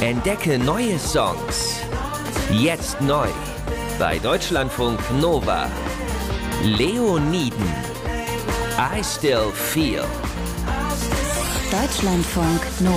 Entdecke neue Songs. Jetzt neu bei Deutschlandfunk Nova. Leoniden. I Still Feel. Deutschlandfunk Nova.